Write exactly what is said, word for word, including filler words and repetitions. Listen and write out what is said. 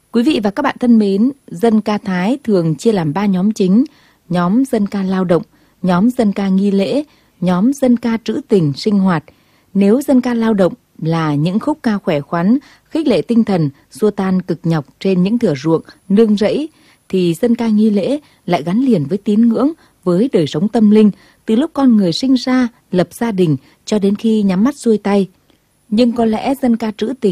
Quý vị và các bạn thân mến, dân ca Thái thường chia làm ba nhóm chính: nhóm dân ca lao động, nhóm dân ca nghi lễ, nhóm dân ca trữ tình sinh hoạt. Nếu dân ca lao động là những khúc ca khỏe khoắn, khích lệ tinh thần, xua tan cực nhọc trên những thửa ruộng, nương rẫy, thì dân ca nghi lễ lại gắn liền với tín ngưỡng, với đời sống tâm linh, từ lúc con người sinh ra, lập gia đình cho đến khi nhắm mắt xuôi tay. Nhưng có lẽ dân ca trữ tình